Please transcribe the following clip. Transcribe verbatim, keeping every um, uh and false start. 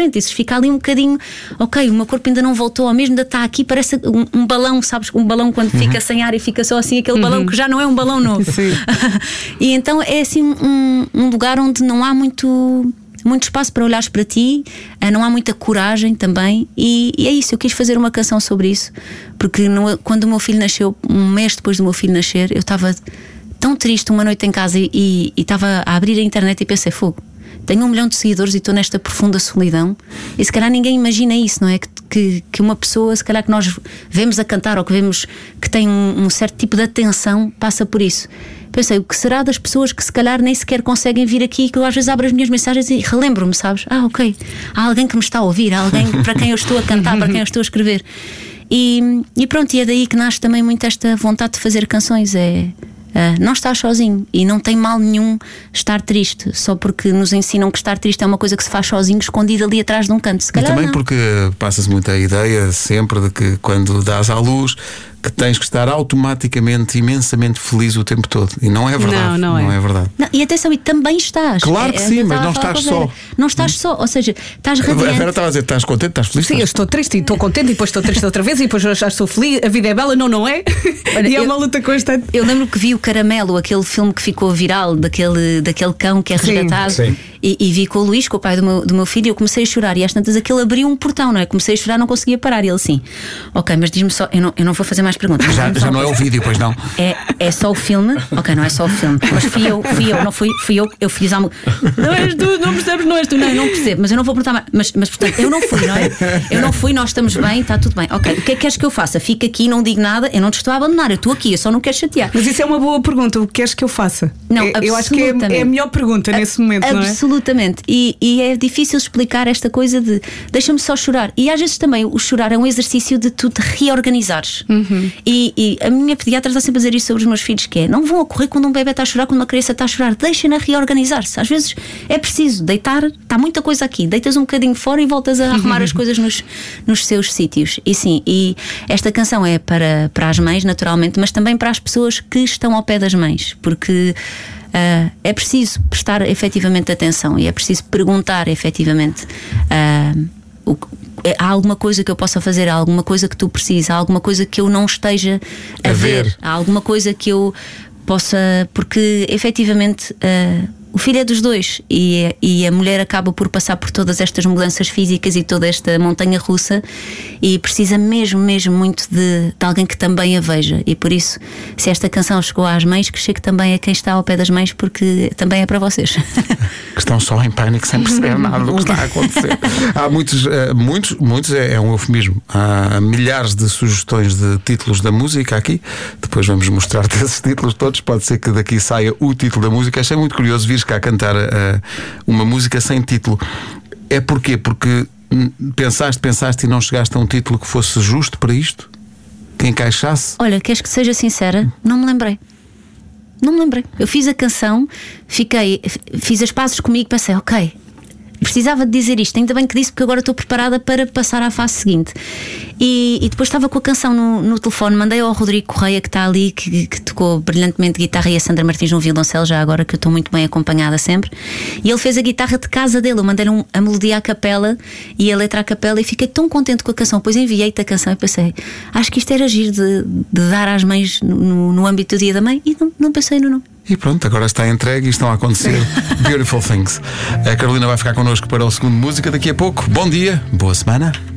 parênteses, fica ali um bocadinho, ok, o meu corpo ainda não voltou, ou mesmo ainda está aqui, parece um, um balão, sabes, um balão quando fica uhum. sem ar e fica só assim, aquele uhum. balão que já não é um balão novo. E então é assim um, um lugar onde não há muito muito espaço para olhares para ti, não há muita coragem também, e, e é isso, eu quis fazer uma canção sobre isso, porque no, quando o meu filho nasceu, um mês depois do meu filho nascer, eu estava tão triste uma noite em casa e estava a abrir a internet e pensei, fogo, tenho um milhão de seguidores e estou nesta profunda solidão, e se calhar ninguém imagina isso, não é? Que, que, que uma pessoa, se calhar que nós vemos a cantar ou que vemos que tem um, um certo tipo de atenção, passa por isso. Pensei, o que será das pessoas que se calhar nem sequer conseguem vir aqui, que eu às vezes abro as minhas mensagens e relembro-me, sabes? Ah, ok, há alguém que me está a ouvir, há alguém para quem eu estou a cantar, para quem eu estou a escrever. E, e pronto, e é daí que nasce também muito esta vontade de fazer canções. É... Uh, não estás sozinho e não tem mal nenhum estar triste, só porque nos ensinam que estar triste é uma coisa que se faz sozinho, escondido ali atrás de um canto. Se calhar e também não. Porque passa-se muita ideia sempre de que quando dás à luz que tens que estar automaticamente imensamente feliz o tempo todo, e não é verdade. Não, não é, não é verdade. Não, e atenção, e também estás. Claro que é, sim, mas não estás só. Não estás só, ou seja, estás radiante. A Vera estava a dizer, estás contente, estás feliz? Sim, estás... eu estou triste e estou contente, e depois estou triste outra vez, e depois já estou feliz, a vida é bela, não, não é? Olha, e é eu, uma luta constante. Eu lembro que vi o Caramelo, aquele filme que ficou viral, daquele, daquele cão que é resgatado. Sim, sim. E, e vi com o Luís, com o pai do meu, do meu filho, e eu comecei a chorar. E às tantas aquele abriu um portão, não é? Comecei a chorar, não conseguia parar. E ele assim, ok, mas diz-me só, eu não, eu não vou fazer mais perguntas. Já, já não é o vídeo, pois não? É, é só o filme? Ok, não é só o filme. Mas fui eu, fui eu, não fui, fui eu, eu fiz algo. Não és tu, não percebes, não és tu. Não, eu não percebo, mas eu não vou perguntar mais. Mas, mas portanto, eu não fui, não é? Eu não fui, nós estamos bem, está tudo bem. Ok, o que é que queres que eu faça? Fica aqui, não digo nada, eu não te estou a abandonar, eu estou aqui, eu só não quero chatear. Mas isso é uma boa pergunta, o que queres que eu faça? Não, é, eu acho que é, é a melhor pergunta nesse momento, não é? Absolutamente. E, e é difícil explicar esta coisa de deixa-me só chorar. E às vezes também o chorar é um exercício de tu te reorganizares. Uhum. E, e a minha pediatra está sempre a dizer isso sobre os meus filhos, que é, não vão ocorrer quando um bebê está a chorar, quando uma criança está a chorar, deixem-na reorganizar-se. Às vezes é preciso deitar, está muita coisa aqui, deitas um bocadinho fora e voltas a arrumar uhum. as coisas nos, nos seus sítios. E sim, e esta canção é para, para as mães, naturalmente, mas também para as pessoas que estão ao pé das mães, porque Uh, é preciso prestar efetivamente atenção e é preciso perguntar efetivamente uh, o, há alguma coisa que eu possa fazer, há alguma coisa que tu precisas, há alguma coisa que eu não esteja a, a ver. ver há alguma coisa que eu possa, porque efetivamente uh, o filho é dos dois e, e a mulher acaba por passar por todas estas mudanças físicas e toda esta montanha russa e precisa mesmo, mesmo muito de, de alguém que também a veja. E por isso, se esta canção chegou às mães, que chegue também a quem está ao pé das mães, porque também é para vocês. Que estão só em pânico sem perceber nada do que está a acontecer. Há muitos, muitos, muitos é, é um eufemismo. Há milhares de sugestões de títulos da música aqui. Depois vamos mostrar-te esses títulos todos. Pode ser que daqui saia o título da música. Achei muito curioso vir cá cantar uh, uma música sem título. É porquê? Porque pensaste, pensaste e não chegaste a um título que fosse justo para isto? Que encaixasse? Olha, queres que seja sincera? Não me lembrei. Não me lembrei. Eu fiz a canção, fiquei, fiz as pazes comigo, pensei, ok, precisava de dizer isto, ainda bem que disse, porque agora estou preparada para passar à fase seguinte. E, e depois estava com a canção no, no telefone, mandei ao Rodrigo Correia, que está ali, que, que tocou brilhantemente guitarra, e a Sandra Martins no violoncelo, já agora, que eu estou muito bem acompanhada sempre. E ele fez a guitarra de casa dele, eu mandei-lhe um, a melodia à capela e a letra à capela, e fiquei tão contente com a canção. Depois enviei-te a canção e pensei, acho que isto era giro de, de dar às mães no, no âmbito do Dia da Mãe, e não, não pensei no nome. E pronto, agora está entregue e estão a acontecer Beautiful Things. A Carolina vai ficar connosco para o segundo música daqui a pouco. Bom dia, boa semana.